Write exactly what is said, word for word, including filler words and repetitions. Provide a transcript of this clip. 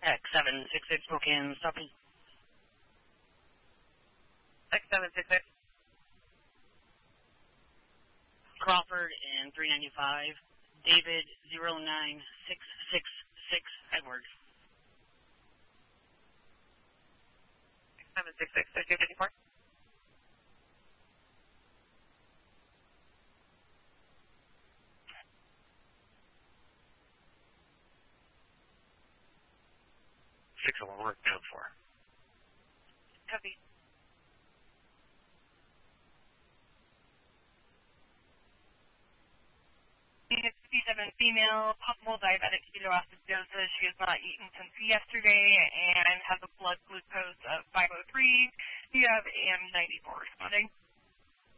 X seven six six Spokane, stopping. X seven six six. Crawford and three ninety-five. David zero nine six six six Edward. X seven six six, thirty-two fifty-four. six oh one, we're code four. Copy. Unit fifty-seven, female, possible diabetic ketoacidosis. She has not eaten since yesterday and has a blood glucose of five oh three. Do you have A M ninety-four responding?